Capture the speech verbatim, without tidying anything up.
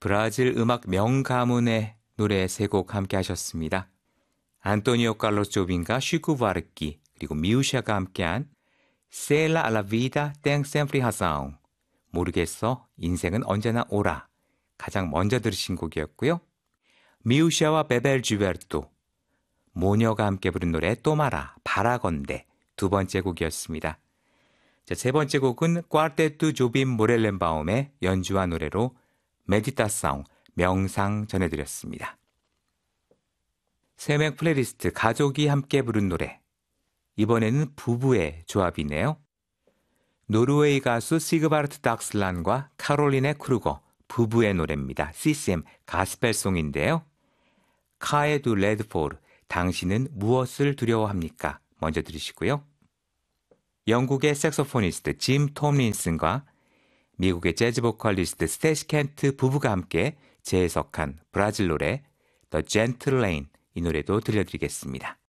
브라질 음악 명가문의 노래 세 곡 함께 하셨습니다. 안토니오 칼로스 조빈과 쉬쿠 바르키 그리고 미우샤가 함께한 Sela a la vida tem sempre razão. 모르겠어, 인생은 언제나 옳아. 가장 먼저 들으신 곡이었고요. 미우샤와 베벨 주베르토, 모녀가 함께 부른 노래 또 말아, 바라건대 두 번째 곡이었습니다. 자, 세 번째 곡은 꽈르테투 조빈 모렐렌바움의 연주와 노래로 메디타사옹, 명상 전해드렸습니다. 세 명 플레이리스트 가족이 함께 부른 노래, 이번에는 부부의 조합이네요. 노르웨이 가수 시그바르트 닥슬란과 카롤리네 크루거 부부의 노래입니다. 씨씨엠 가스펠송인데요. 카에 두 레드포르, 당신은 무엇을 두려워합니까? 먼저 들으시고요. 영국의 색소포니스트 짐 톰린슨과 미국의 재즈 보컬리스트 스테이시 켄트 부부가 함께 재해석한 브라질 노래 The Gentle Lane, 이 노래도 들려드리겠습니다.